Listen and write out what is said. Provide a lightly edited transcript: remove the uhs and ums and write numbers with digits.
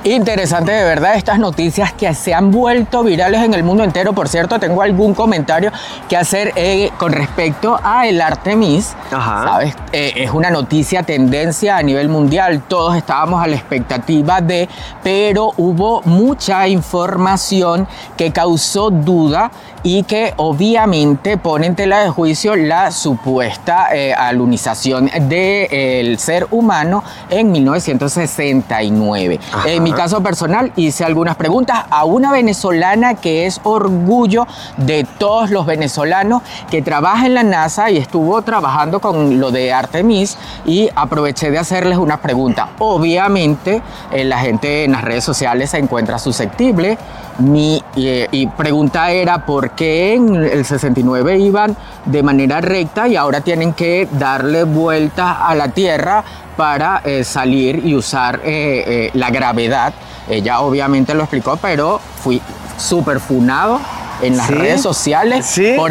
Interesante de verdad estas noticias que se han vuelto virales en el mundo entero. Por cierto, tengo algún comentario que hacer con respecto a el Artemis. Ajá. ¿Sabes? Es una noticia tendencia a nivel mundial. Todos estábamos a la expectativa pero hubo mucha información que causó duda y que obviamente pone en tela de juicio la supuesta alunización del ser humano en 1969. Ajá. En mi caso personal hice algunas preguntas a una venezolana que es orgullo de todos los venezolanos, que trabaja en la NASA y estuvo trabajando con lo de Artemis, y aproveché de hacerles unas preguntas. Obviamente la gente en las redes sociales se encuentra susceptible. Mi pregunta era por qué en el 69 iban de manera recta y ahora tienen que darle vueltas a la Tierra para salir y usar la gravedad. Ella obviamente lo explicó, pero fui súper funado en las redes sociales. ¿Sí? Por